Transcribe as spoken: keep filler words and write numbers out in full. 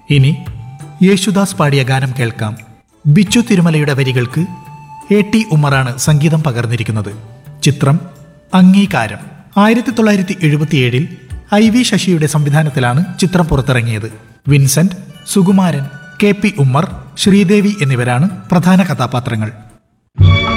ഇനി യേശുദാസ് പാടിയ ഗാനം കേൾക്കാം. ബിച്ചു തിരുമലയുടെ വരികൾക്ക് എ ടി ഉമ്മറാണ് സംഗീതം പകർന്നിരിക്കുന്നത്. ചിത്രം അംഗീകാരം. ആയിരത്തി തൊള്ളായിരത്തി എഴുപത്തിയേഴിൽ ഐ വി ശശിയുടെ സംവിധാനത്തിലാണ് ചിത്രം പുറത്തിറങ്ങിയത്. Vincent, Sukumaran, K P Ummer, Sridevi എന്നിവരാണ് പ്രധാന കഥാപാത്രങ്ങൾ.